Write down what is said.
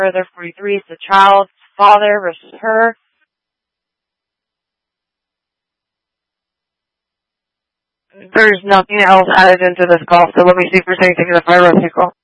Further 43 is the child's father versus her. There's nothing else added into this call, so let me see if there's anything in the 502 call.